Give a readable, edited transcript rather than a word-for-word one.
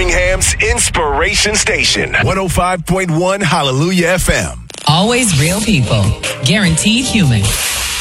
Birmingham's Inspiration Station. 105.1 Hallelujah FM. Always real people. Guaranteed human.